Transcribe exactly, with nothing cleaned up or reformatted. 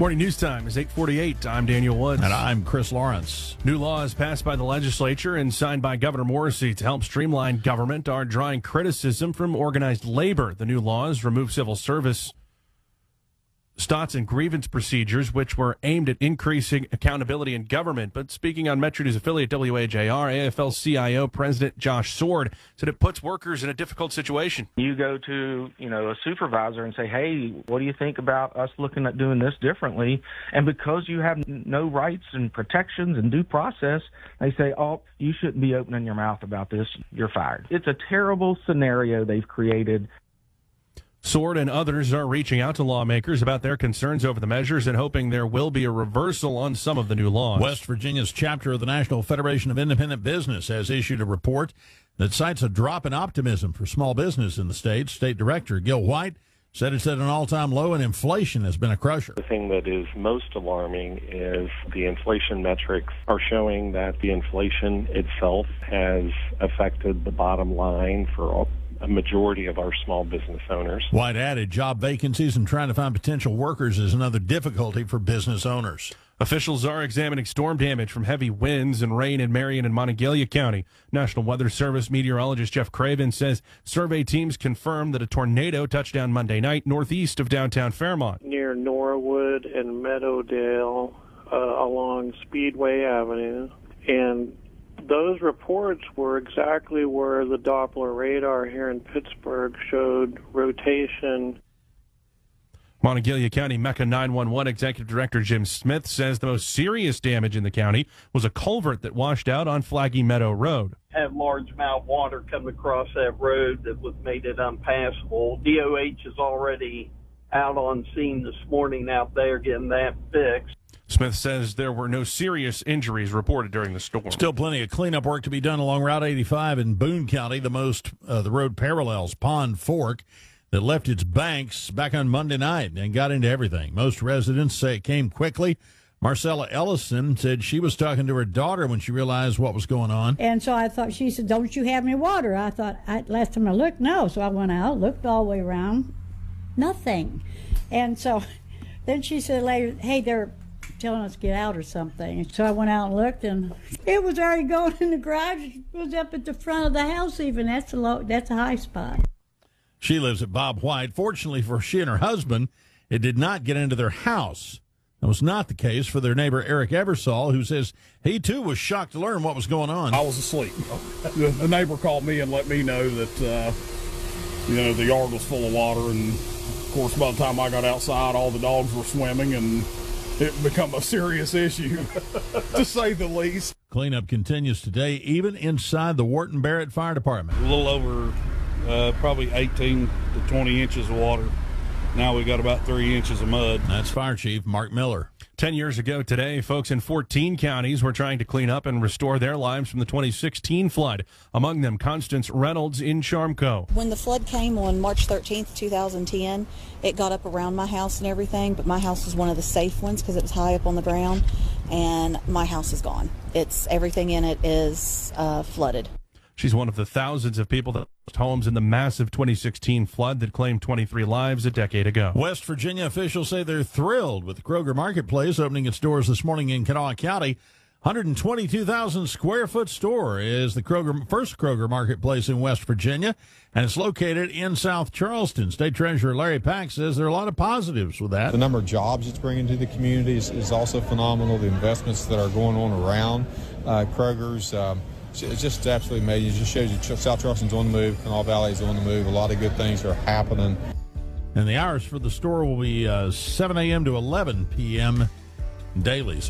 Morning news time is eight forty-eight. I'm Daniel Woods. And I'm Chris Lawrence. New laws passed by the legislature and signed by Governor Morrisey to help streamline government are drawing criticism from organized labor. The new laws remove civil service stots and grievance procedures, which were aimed at increasing accountability in government. But speaking on Metro News affiliate W A J R, A F L C I O President Josh Sword said it puts workers in a difficult situation. You go to, you know, a supervisor and say, hey, what do you think about us looking at doing this differently? And because you have no rights and protections and due process, they say, oh, you shouldn't be opening your mouth about this. You're fired. It's a terrible scenario they've created. Sword and others are reaching out to lawmakers about their concerns over the measures and hoping there will be a reversal on some of the new laws. West Virginia's chapter of the National Federation of Independent Business has issued a report that cites a drop in optimism for small business in the state. State Director Gil White said it's at an all-time low and inflation has been a crusher. The thing that is most alarming is the inflation metrics are showing that the inflation itself has affected the bottom line for all a majority of our small business owners. White added job vacancies and trying to find potential workers is another difficulty for business owners. Officials are examining storm damage from heavy winds and rain in Marion and Monongalia County. National Weather Service meteorologist Jeff Craven says survey teams confirmed that a tornado touched down Monday night northeast of downtown Fairmont. Near Norwood and Meadowdale uh, along Speedway Avenue. And those reports were exactly where the Doppler radar here in Pittsburgh showed rotation. Monongalia County Mecca nine one one Executive Director Jim Smith says the most serious damage in the county was a culvert that washed out on Flaggy Meadow Road. Had large amount of water come across that road that was made it unpassable. D O H is already out on scene this morning out there getting that fixed. Smith says there were no serious injuries reported during the storm. Still plenty of cleanup work to be done along Route eighty-five in Boone County. The most uh, the road parallels Pond Fork that left its banks back on Monday night and got into everything. Most residents say it came quickly. Marcella Ellison said she was talking to her daughter when she realized what was going on. And so I thought, she said, don't you have any water? I thought, I, last time I looked, no. So I went out, looked all the way around, nothing. And so then she said later, hey, they're telling us to get out or something. So I went out and looked, and it was already going in the garage. It was up at the front of the house even. That's a low, that's a high spot. She lives at Bob White. Fortunately for she and her husband, it did not get into their house. That was not the case for their neighbor Eric Eversole, who says he too was shocked to learn what was going on. I was asleep. The, the neighbor called me and let me know that uh, you know the yard was full of water, and of course by the time I got outside, all the dogs were swimming, and it become a serious issue, to say the least. Cleanup continues today, even inside the Wharton Barrett Fire Department. A little over uh, probably eighteen to twenty inches of water. Now we got about three inches of mud. That's Fire Chief Mark Miller. Ten years ago today, folks in fourteen counties were trying to clean up and restore their lives from the twenty sixteen flood. Among them, Constance Reynolds in Charmco. When the flood came on March thirteenth, two thousand ten, it got up around my house and everything, but my house was one of the safe ones because it was high up on the ground, and my house is gone. It's everything in it is uh, flooded. She's one of the thousands of people that lost homes in the massive twenty sixteen flood that claimed twenty-three lives a decade ago. West Virginia officials say they're thrilled with the Kroger Marketplace opening its doors this morning in Kanawha County. one hundred twenty-two thousand square foot store is the Kroger first Kroger Marketplace in West Virginia, and it's located in South Charleston. State Treasurer Larry Pack says there are a lot of positives with that. The number of jobs it's bringing to the community is, is also phenomenal. The investments that are going on around uh, Kroger's, um, it's just absolutely amazing. It just shows you South Charleston's on the move, Kanawha Valley is on the move. A lot of good things are happening. And the hours for the store will be uh, seven a.m. to eleven p.m. daily.